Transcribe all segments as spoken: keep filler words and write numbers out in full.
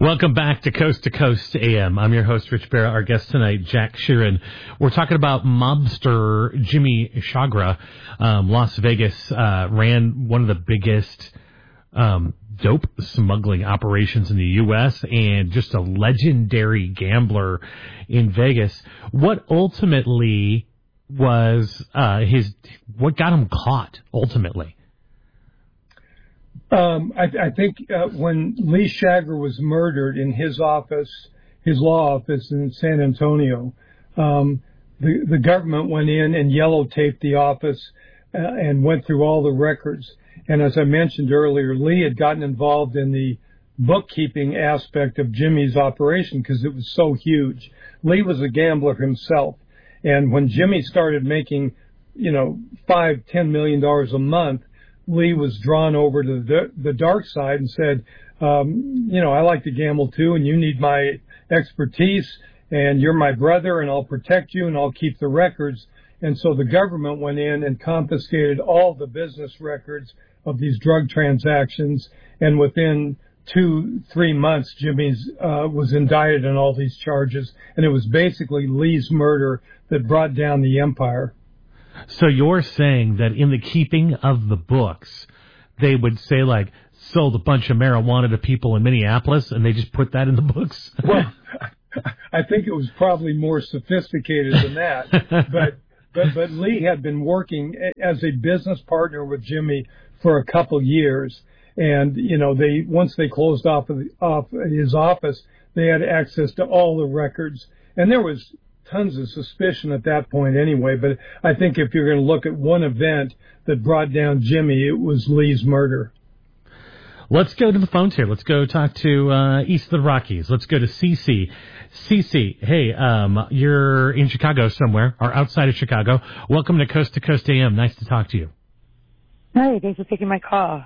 Welcome back to Coast to Coast A M. I'm your host, Rich Barra. Our guest tonight, Jack Sheeran. We're talking about mobster Jimmy Chagra. Um, Las Vegas uh, ran one of the biggest um, dope smuggling operations in the U S and just a legendary gambler in Vegas. What ultimately was uh, his? What got him caught ultimately? Um, I, I think uh, when Lee Chagra was murdered in his office, his law office in San Antonio, um, the, the government went in and yellow taped the office uh, and went through all the records. And as I mentioned earlier, Lee had gotten involved in the bookkeeping aspect of Jimmy's operation because it was so huge. Lee was a gambler himself. And when Jimmy started making, you know, five, ten million dollars a month, Lee was drawn over to the, the dark side and said, um, you know, I like to gamble too, and you need my expertise, and you're my brother, and I'll protect you, and I'll keep the records. And so the government went in and confiscated all the business records of these drug transactions, and within two, three months, Jimmy's uh, was indicted on all these charges, and it was basically Lee's murder that brought down the empire. So you're saying that in the keeping of the books, they would say, like, sold a bunch of marijuana to people in Minneapolis, and they just put that in the books? Well, I think it was probably more sophisticated than that. but, but, but Lee had been working as a business partner with Jimmy for a couple years. And, you know, they once they closed off, of the, off his office, they had access to all the records. And there was tons of suspicion at that point anyway, but I think if you're going to look at one event that brought down Jimmy, it was Lee's murder. Let's go to the phones here. Let's go talk to uh, East of the Rockies. Let's go to Cece. Cece, hey, um, you're in Chicago somewhere, or outside of Chicago. Welcome to Coast to Coast A M. Nice to talk to you. Hi, thanks for taking my call.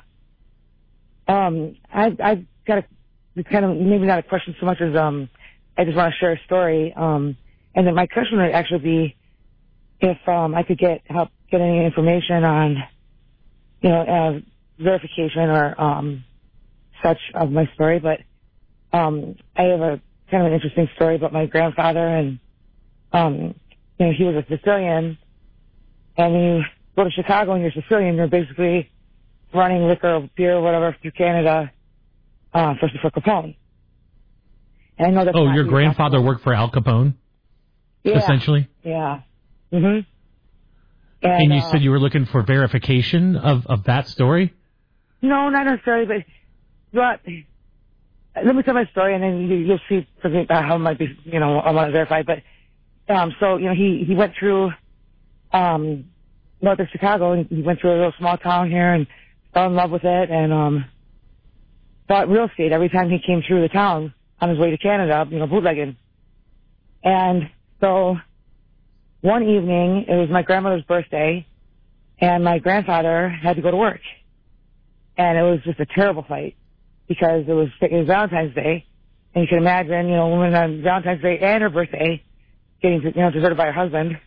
Um, I, I've got a, it's kind of, maybe not a question so much as um, I just want to share a story. Um, And then my question would actually be if um, I could get help get any information on, you know, uh, verification or um, such of my story. But um, I have a kind of an interesting story about my grandfather, and um, you know, he was a Sicilian. And when you go to Chicago and you're Sicilian, you're basically running liquor, beer, whatever through Canada uh, for for Capone. And I know that's oh, not your grandfather worked for Al Capone. Yeah. Essentially? Yeah. Mm-hmm. And, and you uh, said you were looking for verification of, of that story? No, not necessarily, but, but let me tell my story, and then you, you'll see how it might be, you know, I want to verify. But, um, so, you know, he, he went through, um, north of Chicago, and he went through a little small town here and fell in love with it, and, um, bought real estate every time he came through the town on his way to Canada, you know, bootlegging. And so one evening, it was my grandmother's birthday, and my grandfather had to go to work. And it was just a terrible fight because it was, it was Valentine's Day, and you can imagine, you know, a woman on Valentine's Day and her birthday getting, you know, deserted by her husband.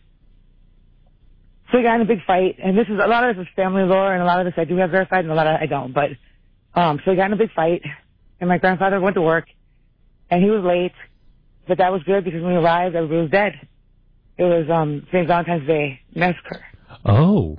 So we got in a big fight, and this is, a lot of this is family lore, and a lot of this I do have verified, and a lot of it I don't. But, um, so we got in a big fight, and my grandfather went to work, and he was late. But that was good because when we arrived, everybody was dead. It was um Saint Valentine's Day massacre. Oh.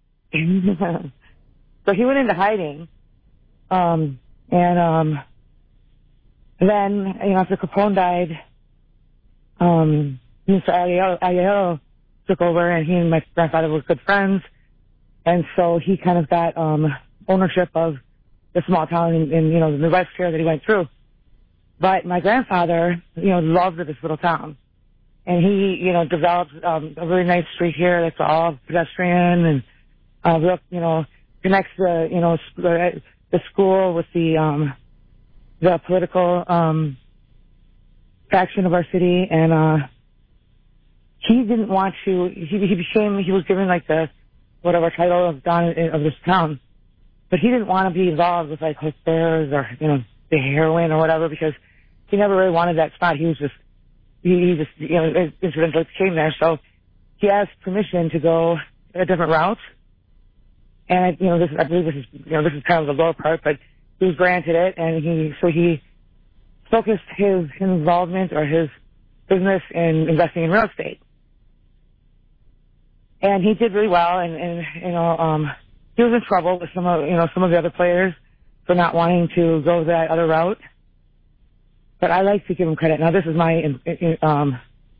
So he went into hiding. Um, and um, then, you know, after Capone died, um, Mister Aiello took over, and he and my grandfather were good friends. And so he kind of got um ownership of the small town in, in you know, the Midwest here that he went through. But my grandfather, you know, loved this little town. And he, you know, developed um, a really nice street here that's all pedestrian and, uh, real, you know, connects the, you know, the, the school with the, um, the political, um, faction of our city. And, uh, he didn't want to, he, he became, he was given like the, whatever title of Don of this town. But he didn't want to be involved with like hookers or, you know, the heroin or whatever because he never really wanted that spot. He was just, he, he just, you know, incidentally came there. So he asked permission to go a different route. And, you know, this, I believe this is, you know, this is kind of the lower part, but he was granted it. And he, so he focused his, his involvement or his business in investing in real estate. And he did really well, and, and you know, um, he was in trouble with some of, you know, some of the other players for not wanting to go that other route. But I like to give him credit. Now, this is my um,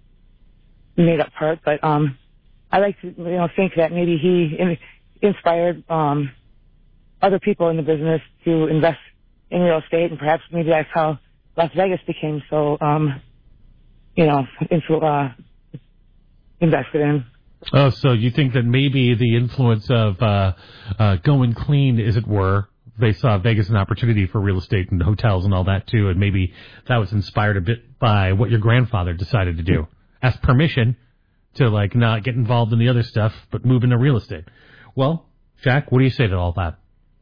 made-up part, but um, I like to, you know, think that maybe he in, inspired um, other people in the business to invest in real estate, and perhaps maybe that's how Las Vegas became so, um, you know, into, uh, invested in. Oh, so you think that maybe the influence of uh, uh, going clean, as it were, they saw Vegas an opportunity for real estate and hotels and all that too, and maybe that was inspired a bit by what your grandfather decided to do. Ask permission to, like, not get involved in the other stuff, but move into real estate. Well, Jack, what do you say to all that?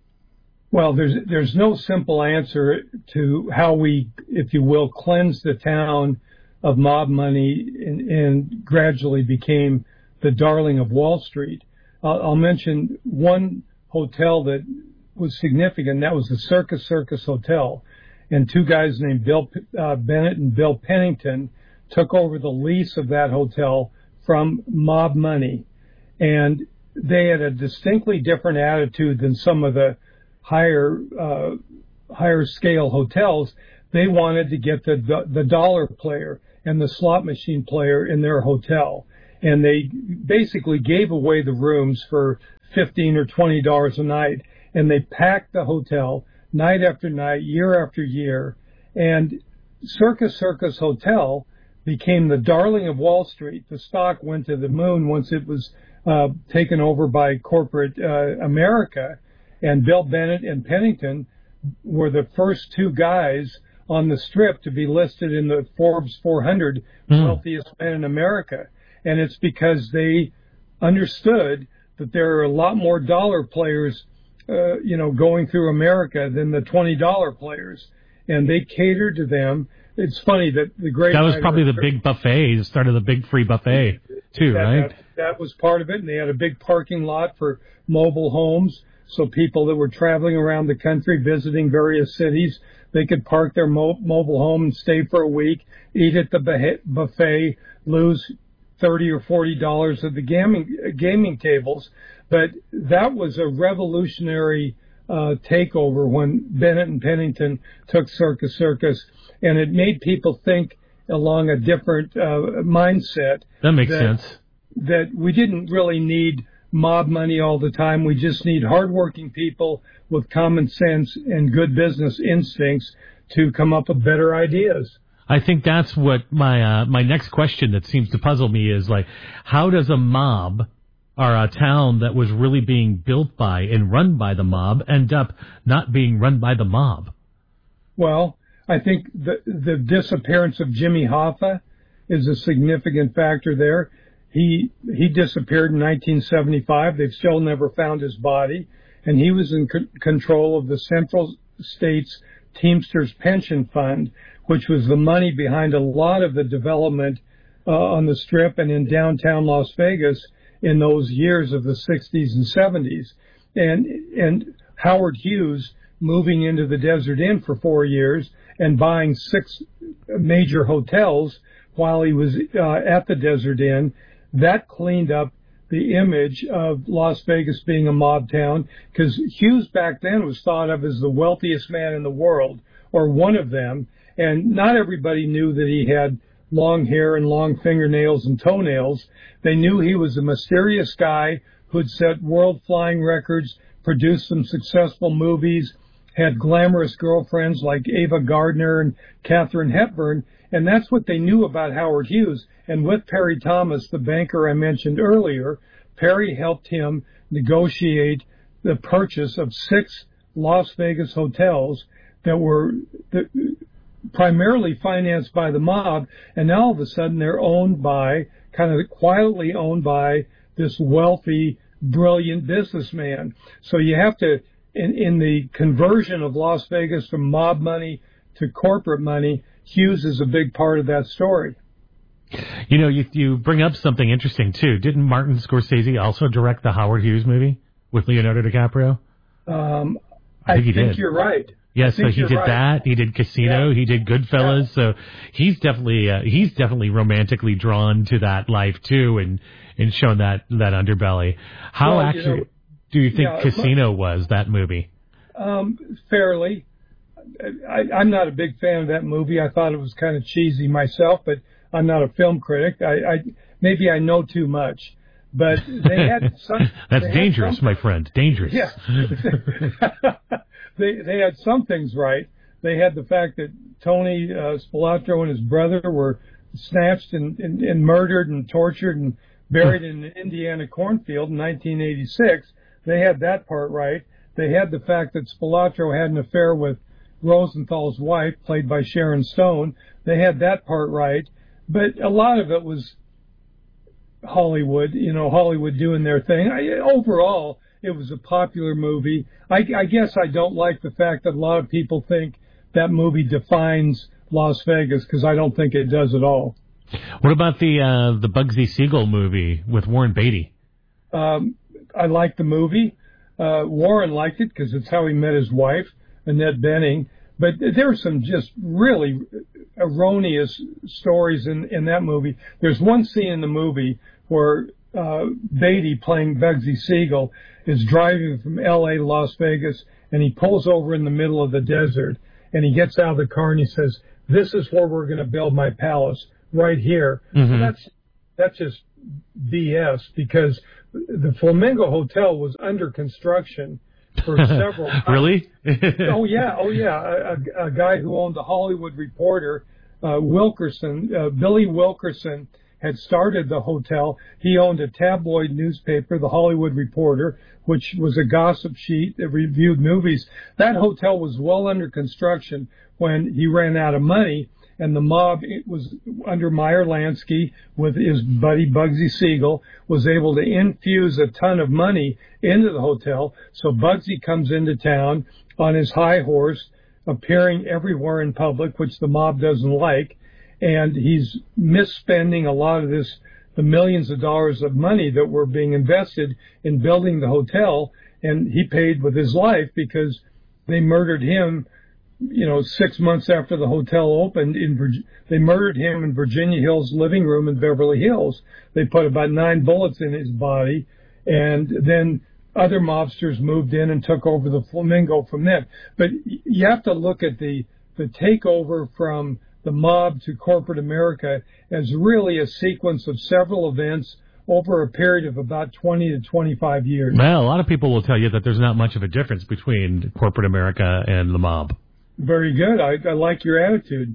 Well, there's there's no simple answer to how we, if you will, cleanse the town of mob money and, and gradually became the darling of Wall Street. Uh, I'll mention one hotel that was significant, and that was the Circus Circus Hotel. And two guys named Bill uh, Bennett and Bill Pennington took over the lease of that hotel from mob money. And they had a distinctly different attitude than some of the higher uh, higher scale hotels. They wanted to get the, the the dollar player and the slot machine player in their hotel. And they basically gave away the rooms for fifteen or twenty dollars a night, and they packed the hotel night after night, year after year. And Circus Circus Hotel became the darling of Wall Street. The stock went to the moon once it was uh, taken over by corporate uh, America. And Bill Bennett and Pennington were the first two guys on the Strip to be listed in the Forbes four hundred mm. wealthiest men in America. And it's because they understood that there are a lot more dollar players, uh, you know, going through America than the twenty dollar players. And they catered to them. It's funny that the great... That was probably the big buffet. It started the big free buffet, too, that, right? That, that was part of it. And they had a big parking lot for mobile homes. So people that were traveling around the country, visiting various cities, they could park their mo- mobile home and stay for a week, eat at the buffet, lose thirty or forty dollars at the gaming gaming tables. But that was a revolutionary uh, takeover when Bennett and Pennington took Circus Circus, and it made people think along a different uh, mindset. That makes that, sense. That we didn't really need mob money all the time. We just need hardworking people with common sense and good business instincts to come up with better ideas. I think that's what my uh, my next question that seems to puzzle me is, like, how does a mob or a town that was really being built by and run by the mob end up not being run by the mob? Well, I think the the disappearance of Jimmy Hoffa is a significant factor there. He he disappeared in nineteen seventy-five. They've still never found his body, and he was in c- control of the Central States Teamsters Pension Fund, which was the money behind a lot of the development uh, on the Strip and in downtown Las Vegas in those years of the sixties and seventies. And and Howard Hughes moving into the Desert Inn for four years and buying six major hotels while he was uh, at the Desert Inn, that cleaned up the image of Las Vegas being a mob town, because Hughes back then was thought of as the wealthiest man in the world, or one of them, and not everybody knew that he had long hair and long fingernails and toenails. They knew he was a mysterious guy who'd set world flying records, produced some successful movies, had glamorous girlfriends like Ava Gardner and Katharine Hepburn, and that's what they knew about Howard Hughes. And with Perry Thomas, the banker I mentioned earlier, Perry helped him negotiate the purchase of six Las Vegas hotels that were primarily financed by the mob, and now all of a sudden they're owned by, kind of quietly owned by, this wealthy, brilliant businessman. So you have to, in, in the conversion of Las Vegas from mob money to corporate money, Hughes is a big part of that story. You know, you, you bring up something interesting, too. Didn't Martin Scorsese also direct the Howard Hughes movie with Leonardo DiCaprio? Um, I, I think, he think did. You're right. Yeah, so he did right. that. He did Casino. Yeah. He did Goodfellas. Yeah. So he's definitely uh, he's definitely romantically drawn to that life too, and and shown that that underbelly. How well, actually you know, do you think yeah, Casino was that movie? Um, fairly. I, I'm not a big fan of that movie. I thought it was kind of cheesy myself, but I'm not a film critic. I, I maybe I know too much. But they had some. That's they dangerous, some, my friend. Dangerous. Yeah. they they had some things right. They had the fact that Tony uh, Spilotro and his brother were snatched and, and, and murdered and tortured and buried in an Indiana cornfield in nineteen eighty-six. They had that part right. They had the fact that Spilotro had an affair with Rosenthal's wife, played by Sharon Stone. They had that part right. But a lot of it was Hollywood, you know, Hollywood doing their thing. I, overall, it was a popular movie. I, I guess I don't like the fact that a lot of people think that movie defines Las Vegas, because I don't think it does at all. What about the uh, the Bugsy Siegel movie with Warren Beatty? Um, I liked the movie. Uh, Warren liked it because it's how he met his wife, Annette Bening. But there were some just really erroneous stories in, in that movie. There's one scene in the movie where uh, Beatty, playing Bugsy Siegel, is driving from L A to Las Vegas, and he pulls over in the middle of the desert, and he gets out of the car and he says, "This is where we're going to build my palace, right here." Mm-hmm. Well, that's that's just B S, because the Flamingo Hotel was under construction for several times. Really? oh yeah, oh yeah. A, a, a guy who owned the Hollywood Reporter, uh, Wilkerson, uh, Billy Wilkerson, had started the hotel. He owned a tabloid newspaper, the Hollywood Reporter, which was a gossip sheet that reviewed movies. That hotel was well under construction when he ran out of money, and the mob, it was under Meyer Lansky with his buddy Bugsy Siegel, was able to infuse a ton of money into the hotel. So Bugsy comes into town on his high horse, appearing everywhere in public, which the mob doesn't like, and he's misspending a lot of this, the millions of dollars of money that were being invested in building the hotel, and he paid with his life because they murdered him. You know, six months after the hotel opened, in Virg- they murdered him in Virginia Hill's living room in Beverly Hills. They put about nine bullets in his body, and then other mobsters moved in and took over the Flamingo from them. But you have to look at the the takeover from the mob to corporate America as really a sequence of several events over a period of about twenty to twenty-five years. Well, a lot of people will tell you that there's not much of a difference between corporate America and the mob. Very good. I, I like your attitude.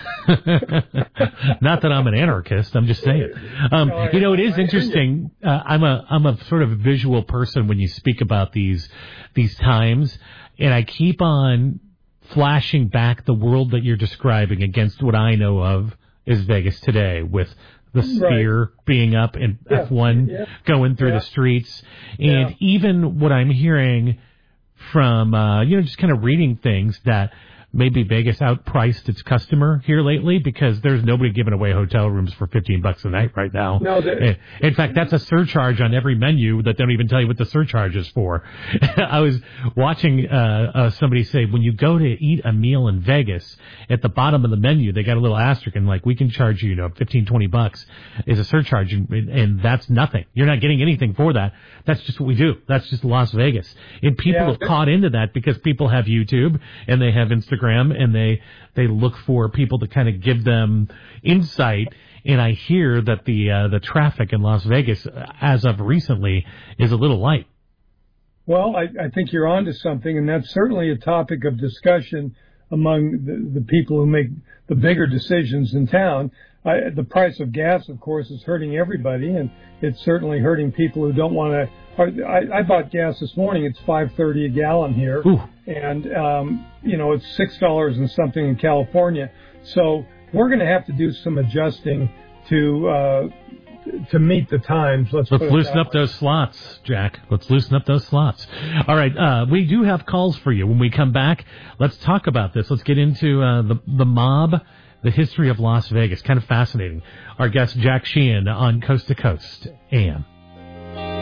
Not that I'm an anarchist. I'm just saying. Um, no, I, you know, it is I, interesting. I, uh, I'm a I'm a sort of visual person when you speak about these these times, and I keep on flashing back the world that you're describing against what I know of is Vegas today, with the Sphere right. being up and yeah. F one yeah. going through yeah. the streets, and yeah. even what I'm hearing from, uh, you know, just kind of reading things that maybe Vegas outpriced its customer here lately, because there's nobody giving away hotel rooms for fifteen bucks a night right now. No, in fact, that's a surcharge on every menu that they don't even tell you what the surcharge is for. I was watching uh, uh, somebody say, when you go to eat a meal in Vegas, at the bottom of the menu, they got a little asterisk and like, we can charge you, you know, fifteen, twenty bucks is a surcharge, and, and that's nothing. You're not getting anything for that. That's just what we do. That's just Las Vegas. And people yeah. have caught into that because people have YouTube and they have Instagram, and they they look for people to kind of give them insight. And I hear that the uh, the traffic in Las Vegas, as of recently, is a little light. Well, I, I think you're onto something, and that's certainly a topic of discussion among the, the people who make the bigger decisions in town. I, the price of gas, of course, is hurting everybody, and it's certainly hurting people who don't want to. I, I bought gas this morning. It's five thirty a gallon here, Ooh. and um, you know it's six dollars and something in California. So we're going to have to do some adjusting to uh, to meet the times. Let's let's loosen up way. those slots, Jack. Let's loosen up those slots. All right, uh, we do have calls for you when we come back. Let's talk about this. Let's get into uh, the the mob. The history of Las Vegas. Kind of fascinating. Our guest, Jack Sheehan, on Coast to Coast A M.